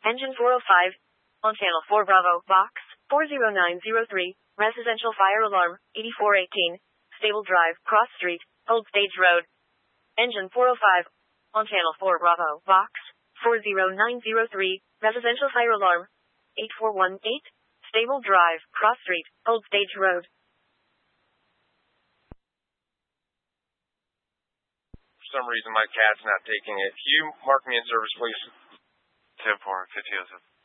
Engine 405. On channel 4 Bravo, box 40903, residential fire alarm, 8418. Stable drive, cross street, Old Stage Road. Engine 405. On channel 4 Bravo, box 40903, residential fire alarm, 8418. Stable drive, cross street, Old Stage Road. For some reason, my cat's not taking it. Can you mark me in service, please? 10-4, 5007.